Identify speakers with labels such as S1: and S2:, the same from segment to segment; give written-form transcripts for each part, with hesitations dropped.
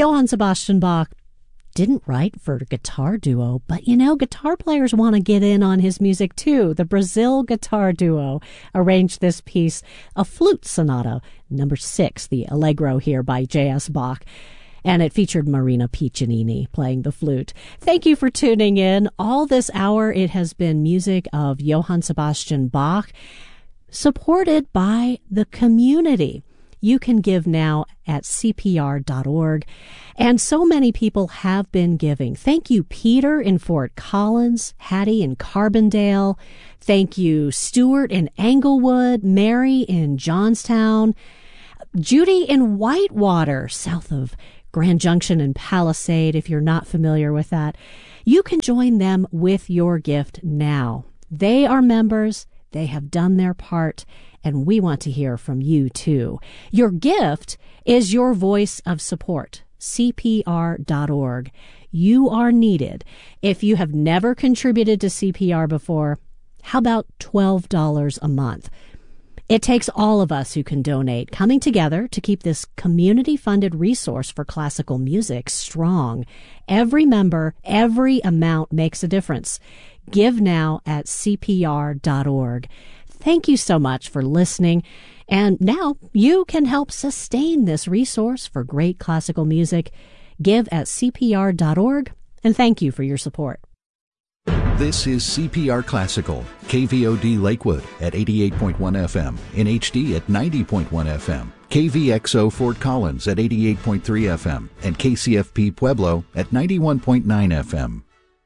S1: Johann Sebastian Bach didn't write for guitar duo, but guitar players want to get in on his music too. The Brazil Guitar Duo arranged this piece, a flute sonata, number 6, the Allegro here by J.S. Bach. And it featured Marina Piccinini playing the flute. Thank you for tuning in. All this hour, it has been music of Johann Sebastian Bach, supported by the community. You can give now at CPR.org. And so many people have been giving. Thank you, Peter in Fort Collins, Hattie in Carbondale. Thank you, Stuart in Englewood, Mary in Johnstown, Judy in Whitewater, south of Grand Junction and Palisade, if you're not familiar with that. You can join them with your gift now. They are members. They have done their part, and we want to hear from you, too. Your gift is your voice of support. CPR.org. You are needed. If you have never contributed to CPR before, how about $12 a month? It takes all of us who can donate coming together to keep this community-funded resource for classical music strong. Every member, every amount makes a difference. Give now at CPR.org. Thank you so much for listening. And now you can help sustain this resource for great classical music. Give at CPR.org, and thank you for your support.
S2: This is CPR Classical, KVOD Lakewood at 88.1 FM, in HD at 90.1 FM, KVXO Fort Collins at 88.3 FM, and KCFP Pueblo at 91.9 FM.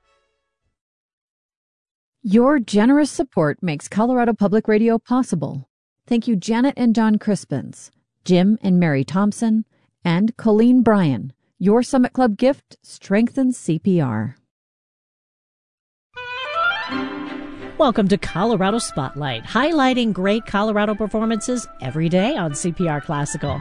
S3: Your generous support makes Colorado Public Radio possible. Thank you, Janet and John Crispins, Jim and Mary Thompson, and Colleen Bryan. Your Summit Club gift strengthens CPR.
S1: Welcome to Colorado Spotlight, highlighting great Colorado performances every day on CPR Classical.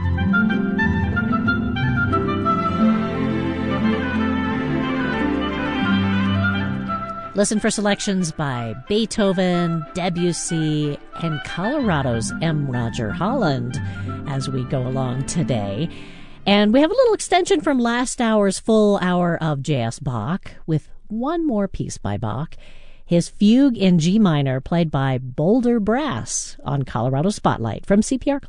S1: Listen for selections by Beethoven, Debussy, and Colorado's M. Roger Holland as we go along today. And we have a little extension from last hour's full hour of J.S. Bach with one more piece by Bach. His Fugue in G minor, played by Boulder Brass on Colorado Spotlight from CPR.